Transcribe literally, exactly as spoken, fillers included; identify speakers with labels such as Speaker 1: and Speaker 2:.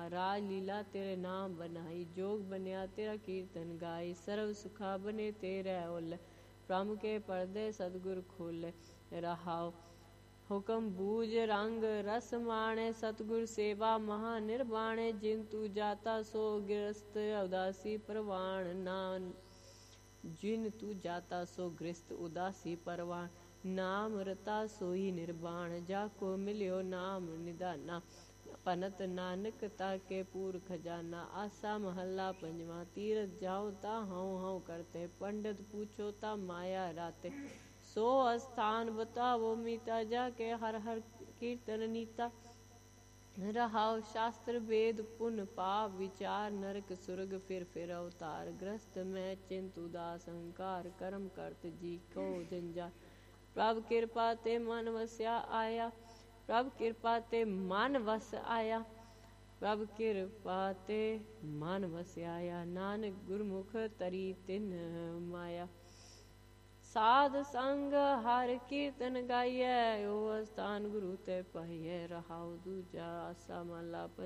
Speaker 1: राज लीला तेरे नाम बनाई, जोग बनिया तेरा कीर्तन गाई। सर्व सुखा बने तेरे ओल, ब्रह्म के पर्दे सतगुर खोले। रहाओ हुक्म बूझ रंग रस माणे, सतगुर सेवा महा निर्वाणे। जिन तू जाता सो गृहस्थ उदासी परवान, नान जिन तू जाता सो गृहस्थ उदासी परवान। नाम रता सोई निर्वाण, जाको मिलियो नाम निदाना। पनत नानक ताके पूर खजाना, आसा महला पंजवा। तीरथ जाओ ता हऊँ हऊँ करते, पंडित पूछो ता माया राते। सो स्थान बतावो मीता, जाके हर हर कीर्तन नीता। रहाओ शास्त्र वेद पुन पाप विचार, नरक सुरग फिर फिर अवतार। गृहस्थ में चिंत उदास अहंकार, कर्म करत जी को जंजाल। प्रभ कृपा ते मन वस्या आया, प्रभ कृपा ते मन वस आया। प्रभ कृपा ते मन वस आया, नानक गुरमुख तरी तिन माया। साध संग हर कीर्तन गाइए, ओ स्थान गुरु ते पाइए। रहाओ दूजा आसा माला